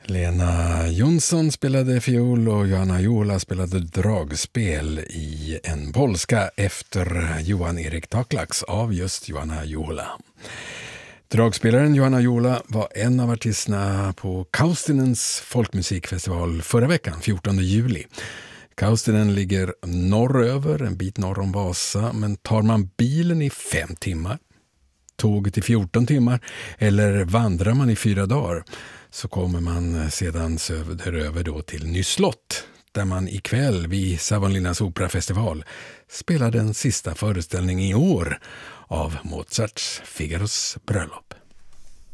Lena Jonsson spelade fiol och Johanna Jola spelade dragspel i en polska efter Johan Erik Taklax av just Johanna Jola. Dragspelaren Johanna Jola var en av artisterna på Kaustinens folkmusikfestival förra veckan, 14 juli. Kaustinen ligger norröver, en bit norr om Vasa, men tar man bilen i 5 timmar, tåget i 14 timmar eller vandrar man i 4 dagar så kommer man sedan söderöver då till Nyslott där man ikväll vid Savonlinnas operafestival spelar den sista föreställningen i år av Mozarts Figaros bröllop.